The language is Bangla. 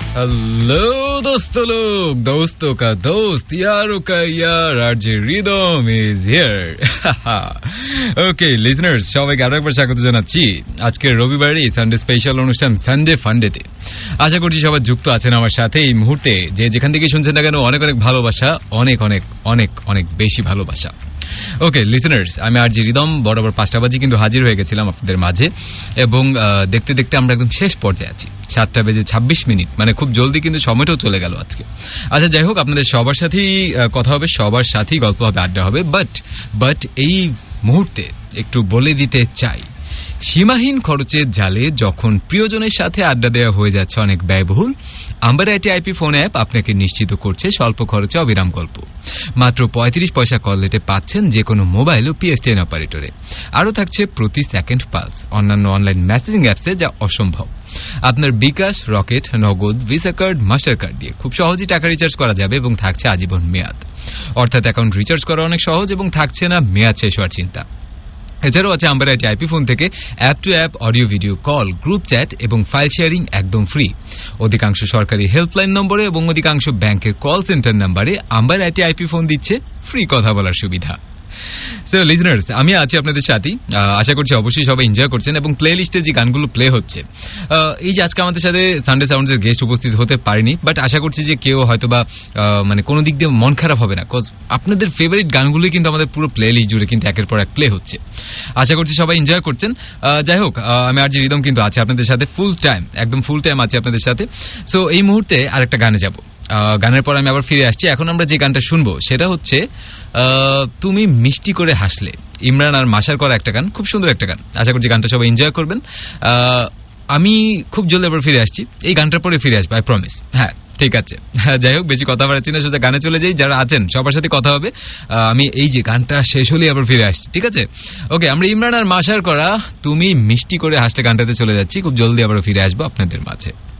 हेलो दोस्तों लोग, दोस्तों का दोस्त, यारों का यार, RJ rhythm is here. Okay listeners, সবাইকে আরেকবার স্বাগত জানাচ্ছি আজকের রবিবারে সানডে স্পেশাল অনুষ্ঠান সানডে ফান্ডেতে। আশা করছি সবাই যুক্ত আছেন আমার সাথে এই মুহূর্তে। যে যেখান থেকে শুনছেন না কেন, অনেক অনেক ভালোবাসা, অনেক অনেক অনেক অনেক বেশি ভালোবাসা। ওকে লিসনার্স, আমি আরজি রিদম বরাবর 5টা বাজে কিন্তু হাজির হয়ে গেছিলাম আপনাদের মাঝে, এবং দেখতে দেখতে আমরা একদম শেষ পর্যায়ে আছি। 7টা বেজে 26 মিনিট, মানে খুব জলদি কিন্তু সময়টাও চলে গেল আজকে। আচ্ছা যাই হোক, আপনাদের সবার সাথেই কথা হবে, সবার সাথেই গল্প হবে, আড্ডা হবে। বাট এই মুহূর্তে একটু বলে দিতে চাই, সীমাহীন খরচের জালে যখন প্রিয়জনের সাথে আড্ডা দেওয়া হয়ে যাচ্ছে অনেক ব্যয়বহুল, আম্বার আইপি ফোন অ্যাপ আপনাকে নিশ্চিত করছে স্বল্প খরচে অবিরাম গল্প। মাত্র 35 পয়সা কল রেটে পাচ্ছেন যে কোনো মোবাইল ও PSTN অপারেটরে। আরও থাকছে প্রতি সেকেন্ড পালস অন্যান্য অনলাইন মেসেজিং অ্যাপসে, যা অসম্ভব। আপনার বিকাশ, রকেট, নগদ, ভিসা কার্ড, মাস্টার কার্ড দিয়ে খুব সহজেই টাকা রিচার্জ করা যাবে এবং থাকছে আজীবন মেয়াদ। অর্থাৎ অ্যাকাউন্ট রিচার্জ করা অনেক সহজ এবং থাকছে না মেয়াদ শেষ হওয়ার চিন্তা। এছাড়াও আছে আম্বার আইপি ফোন থেকে app two app audio video call, group chat এবং ফাইল শেয়ারিং একদম ফ্রি। অধিকাংশ সরকারি হেল্পলাইন নম্বরে এবং অধিকাংশ ব্যাংকের কল সেন্টার নাম্বারে আম্বার আইপি ফোন দিচ্ছে ফ্রি কথা বলার সুবিধা। সো লিজনার্স, আমি আছি আপনাদের সাথে। আশা করছি অবশ্যই সবাই এনজয় করছেন এবং প্লে লিস্টে যে গানগুলো প্লে হচ্ছে, এই যে আজকে আমাদের সাথে সানডে সাউন্ডসের গেস্ট উপস্থিত হতে পারেনি, বাট আশা করছি যে কেউ হয়তোবা মানে কোনো দিক দিয়ে মন খারাপ হবে না, কজ আপনাদের ফেভারিট গানগুলোই কিন্তু আমাদের পুরো প্লে লিস্ট জুড়ে কিন্তু একের পর এক প্লে হচ্ছে। আশা করছি সবাই এনজয় করছেন। যাই হোক, আমি আরজি রিদম কিন্তু আছি আপনাদের সাথে ফুল টাইম, একদম ফুল টাইম আছি আপনাদের সাথে। সো এই মুহূর্তে আরেকটা গানে যাব, গানের পর আমি আবার ফিরে আসছি। এখন আমরা যে গানটা শুনবো সেটা হচ্ছে তুমি মিষ্টি করে হাসলে, ইমরান আর মাসার করা একটা গান, খুব সুন্দর একটা গান। আশা করছি গানটা সবাই এনজয় করবেন। আমি খুব জলদি আবার ফিরে আসছি, এই গানটার পরে ফিরে আসবো, আই প্রমিস। হ্যাঁ ঠিক আছে, যাই হোক বেশি কথা বাড়াচ্ছি না, সোজা গানে চলে যাই। যারা আছেন সবার সাথে কথা হবে, আমি এই যে গানটা শেষ হলেই আবার ফিরে আসছি, ঠিক আছে? ওকে, আমরা ইমরান আর মাসার করা তুমি মিষ্টি করে হাসলে গানটাতে চলে যাচ্ছি, খুব জলদি আবার ফিরে আসবো আপনাদের মাঝে।